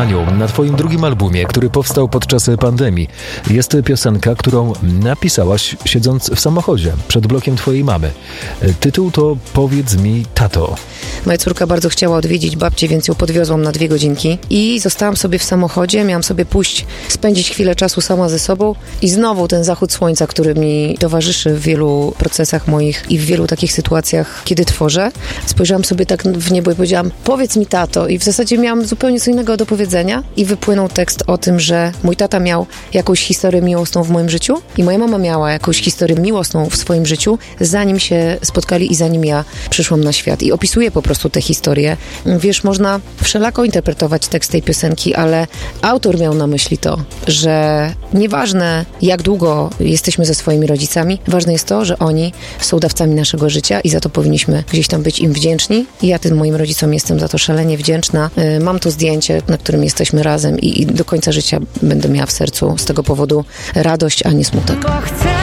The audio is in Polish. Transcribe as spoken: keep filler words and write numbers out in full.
Anioł, na twoim drugim albumie, który powstał podczas pandemii, jest piosenka, którą napisałaś siedząc w samochodzie przed blokiem twojej mamy. Tytuł to Powiedz mi, tato. Moja córka bardzo chciała odwiedzić babcię, więc ją podwiozłam na dwie godzinki i zostałam sobie w samochodzie, miałam sobie pójść, spędzić chwilę czasu sama ze sobą i znowu ten zachód słońca, który mi towarzyszy w wielu procesach moich i w wielu takich sytuacjach, kiedy tworzę. Spojrzałam sobie tak w niebo i powiedziałam, powiedz mi, tato, i w zasadzie miałam zupełnie co innego do powiedzenia i wypłynął tekst o tym, że mój tata miał jakąś historię miłosną w moim życiu i moja mama miała jakąś historię miłosną w swoim życiu, zanim się spotkali i zanim ja przyszłam na świat. I opisuję po prostu tę historię. Wiesz, można wszelako interpretować tekst tej piosenki, ale autor miał na myśli to, że nieważne jak długo jesteśmy ze swoimi rodzicami, ważne jest to, że oni są dawcami naszego życia i za to powinniśmy gdzieś tam być im wdzięczni. I ja tym moim rodzicom jestem za to szalenie wdzięczna. Mam to zdjęcie, na którym jesteśmy razem i, i do końca życia będę miała w sercu z tego powodu radość, a nie smutek.